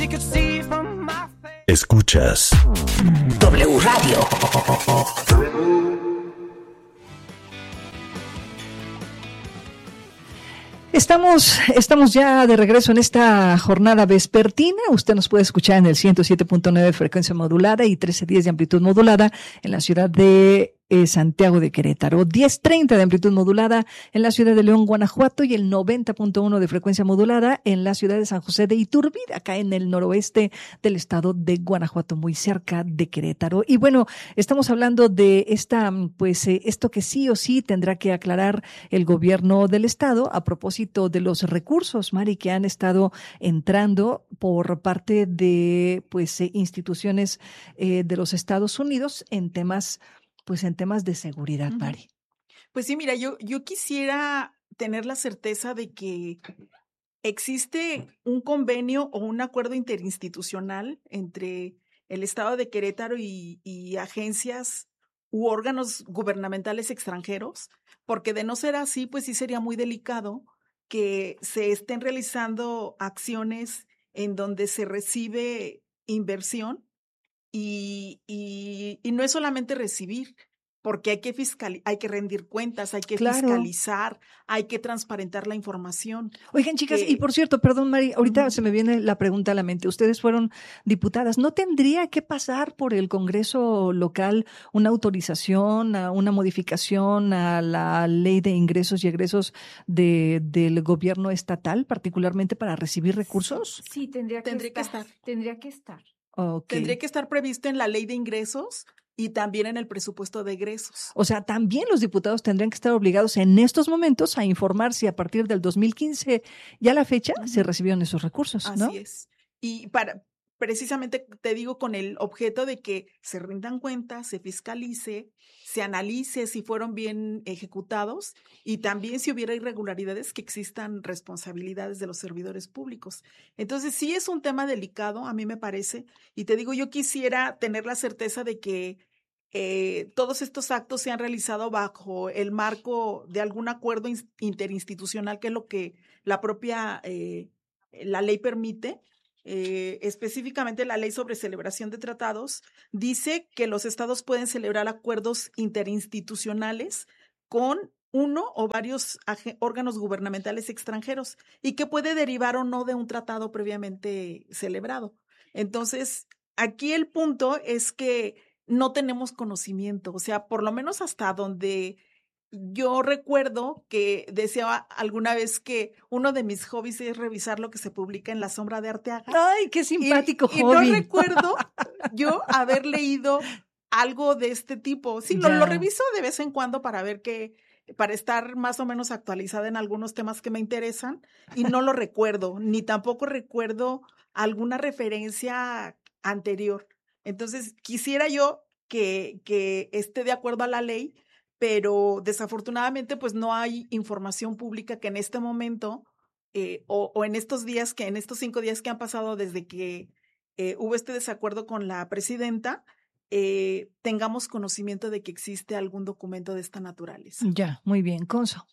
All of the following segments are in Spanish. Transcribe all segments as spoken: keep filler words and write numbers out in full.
Escuchas W Radio. Estamos, estamos ya de regreso en esta jornada vespertina. Usted nos puede escuchar en el ciento siete punto nueve de frecuencia modulada y trece diez de amplitud modulada en la ciudad de eh, Santiago de Querétaro, diez treinta de amplitud modulada en la ciudad de León, Guanajuato, y el noventa punto uno de frecuencia modulada en la ciudad de San José de Iturbide, acá en el noroeste del estado de Guanajuato, muy cerca de Querétaro. Y bueno, estamos hablando de esta, pues, eh, esto que sí o sí tendrá que aclarar el gobierno del estado a propósito de los recursos, Mari, que han estado entrando por parte de, pues, eh, instituciones eh, de los Estados Unidos en temas, pues, en temas de seguridad, Mari. Pues sí, mira, yo, yo quisiera tener la certeza de que existe un convenio o un acuerdo interinstitucional entre el Estado de Querétaro y, y agencias u órganos gubernamentales extranjeros, porque de no ser así, pues sí sería muy delicado que se estén realizando acciones en donde se recibe inversión y, y, y no es solamente recibir, porque hay que fiscal, hay que rendir cuentas, hay que Claro. fiscalizar, hay que transparentar la información. Oigan, chicas, que, y por cierto, perdón, Mari, ahorita uh-huh. se me viene la pregunta a la mente. Ustedes fueron diputadas. ¿No tendría que pasar por el Congreso local una autorización, a una modificación a la ley de ingresos y egresos de, del gobierno estatal, particularmente para recibir recursos? Sí, tendría, tendría que, que estar, estar. Tendría que estar. Okay. Tendría que estar previsto en la ley de ingresos y también en el presupuesto de egresos. O sea, también los diputados tendrían que estar obligados en estos momentos a informar si a partir del dos mil quince ya la fecha uh-huh. se recibieron esos recursos, ¿no? Así es. Y para precisamente te digo con el objeto de que se rindan cuentas, se fiscalice, se analice si fueron bien ejecutados y también si hubiera irregularidades que existan responsabilidades de los servidores públicos. Entonces sí es un tema delicado, a mí me parece, y te digo, yo quisiera tener la certeza de que eh, todos estos actos se han realizado bajo el marco de algún acuerdo interinstitucional, que es lo que la propia eh, la ley permite. Eh, específicamente la ley sobre celebración de tratados dice que los estados pueden celebrar acuerdos interinstitucionales con uno o varios ag- órganos gubernamentales extranjeros y que puede derivar o no de un tratado previamente celebrado. Entonces, aquí el punto es que no tenemos conocimiento, o sea, por lo menos hasta donde yo recuerdo que decía alguna vez que uno de mis hobbies es revisar lo que se publica en La Sombra de Arteaga. ¡Ay, qué simpático y, hobby! Y no recuerdo yo haber leído algo de este tipo. Sí, lo, lo reviso de vez en cuando para ver que, para estar más o menos actualizada en algunos temas que me interesan y no lo recuerdo, ni tampoco recuerdo alguna referencia anterior. Entonces, quisiera yo que, que esté de acuerdo a la ley, pero desafortunadamente pues no hay información pública que en este momento eh, o, o en estos días, que en estos cinco días que han pasado desde que eh, hubo este desacuerdo con la presidenta, eh, tengamos conocimiento de que existe algún documento de esta naturaleza. Ya, muy bien, Conso.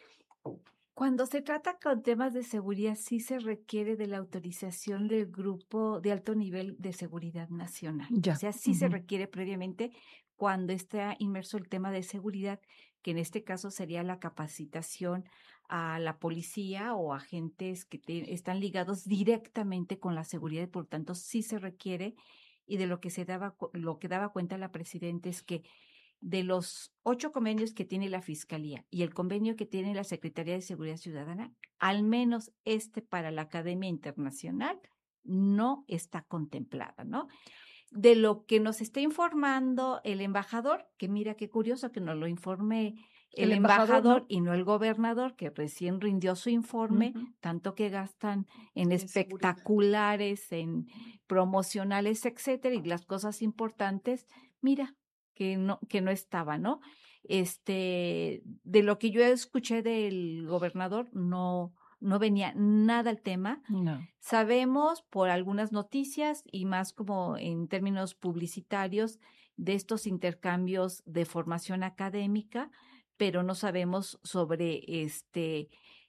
Cuando se trata con temas de seguridad, sí se requiere de la autorización del Grupo de Alto Nivel de Seguridad Nacional. Ya. O sea, sí uh-huh. se requiere previamente cuando está inmerso el tema de seguridad, que en este caso sería la capacitación a la policía o agentes que te, están ligados directamente con la seguridad y por tanto sí se requiere. Y de lo que se daba, lo que daba cuenta la presidenta es que de los ocho convenios que tiene la Fiscalía y el convenio que tiene la Secretaría de Seguridad Ciudadana, al menos este para la Academia Internacional no está contemplada, ¿no? De lo que nos está informando el embajador, que mira qué curioso que nos lo informe el, el embajador, embajador ¿no? y no el gobernador, que recién rindió su informe, uh-huh. tanto que gastan en espectaculares, en promocionales, etcétera, y las cosas importantes, mira, que no, que no estaba, ¿no? Este, de lo que yo escuché del gobernador, no, no venía nada al tema. No. Sabemos por algunas noticias y más como en términos publicitarios de estos intercambios de formación académica, pero no sabemos sobre este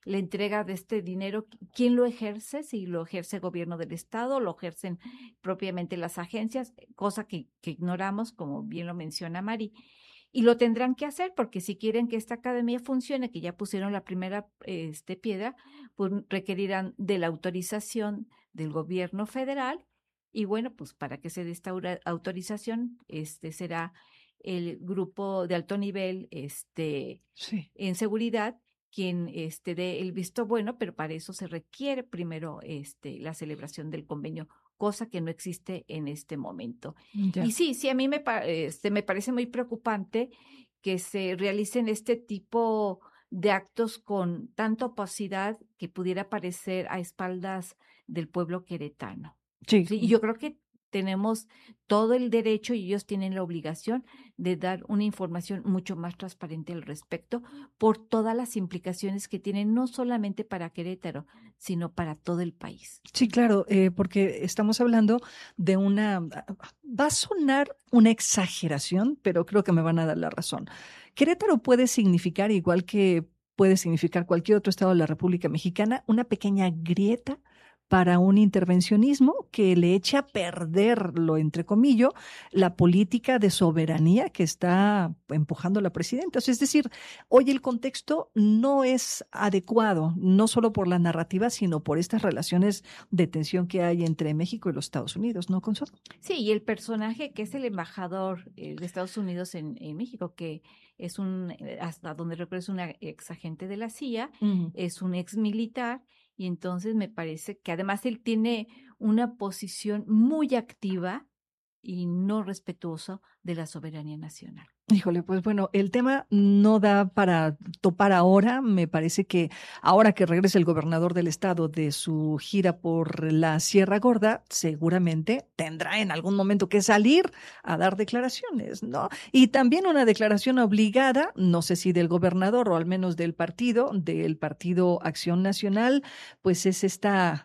la entrega de este dinero, ¿quién lo ejerce? Si lo ejerce el gobierno del estado, lo ejercen propiamente las agencias, cosa que, que ignoramos, como bien lo menciona Mari. Y lo tendrán que hacer porque si quieren que esta academia funcione, que ya pusieron la primera este, piedra, pues requerirán de la autorización del gobierno federal. Y bueno, pues para que se dé esta autorización, este será el grupo de alto nivel este, Sí. en seguridad quien este, dé el visto bueno, pero para eso se requiere primero este, la celebración del convenio, cosa que no existe en este momento. Ya. Y sí, sí, a mí me, este, me parece muy preocupante que se realicen este tipo de actos con tanta opacidad que pudiera parecer a espaldas del pueblo queretano. Sí. Sí, y yo creo que tenemos todo el derecho y ellos tienen la obligación de dar una información mucho más transparente al respecto por todas las implicaciones que tienen, no solamente para Querétaro, sino para todo el país. Sí, claro, eh, porque estamos hablando de una, va a sonar una exageración, pero creo que me van a dar la razón. Querétaro puede significar, igual que puede significar cualquier otro estado de la República Mexicana, una pequeña grieta para un intervencionismo que le eche a perder, lo entrecomillo, la política de soberanía que está empujando la presidenta. O sea, es decir, hoy el contexto no es adecuado, no solo por la narrativa, sino por estas relaciones de tensión que hay entre México y los Estados Unidos, ¿no, Consuelo? Sí, y el personaje que es el embajador eh, de Estados Unidos en, en México, que es un, hasta donde recuerdo, es un ex agente de la C I A, uh-huh. Es un ex militar, y entonces me parece que además él tiene una posición muy activa y no respetuosa de la soberanía nacional. Híjole, pues bueno, el tema no da para topar ahora. Me parece que ahora que regrese el gobernador del estado de su gira por la Sierra Gorda, seguramente tendrá en algún momento que salir a dar declaraciones, ¿no? Y también una declaración obligada, no sé si del gobernador o al menos del partido, del Partido Acción Nacional, pues es esta...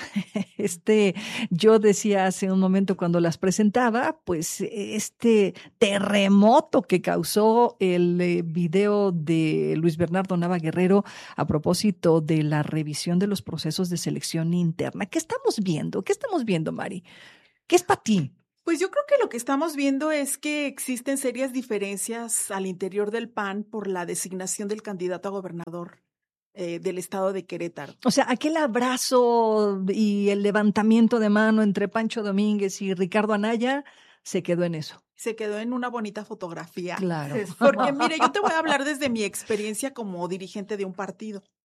Este, yo decía hace un momento cuando las presentaba, pues este terremoto que causó el eh, video de Luis Bernardo Nava Guerrero a propósito de la revisión de los procesos de selección interna. ¿Qué estamos viendo? ¿Qué estamos viendo, Mari? ¿Qué es para ti? Pues yo creo que lo que estamos viendo es que existen serias diferencias al interior del P A N por la designación del candidato a gobernador Eh, del estado de Querétaro. O sea, aquel abrazo y el levantamiento de mano entre Pancho Domínguez y Ricardo Anaya se quedó en eso. Se quedó en una bonita fotografía. Claro. Porque mire, yo te voy a hablar desde mi experiencia como dirigente de un partido.